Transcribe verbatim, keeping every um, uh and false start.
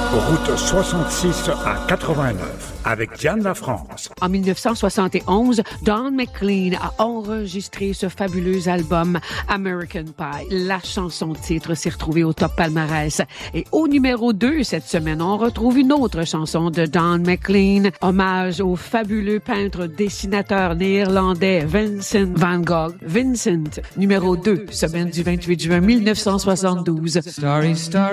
Route soixante-six à quatre-vingt-neuf, avec Diane Lafrance. En dix-neuf cent soixante et onze, Don McLean a enregistré ce fabuleux album American Pie. La chanson titre s'est retrouvée au top palmarès. Et au numéro deux, cette semaine, on retrouve une autre chanson de Don McLean, hommage au fabuleux peintre dessinateur néerlandais Vincent van Gogh. Vincent, numéro deux, semaine du vingt-huit juin mille neuf cent soixante-douze. Starry, starry.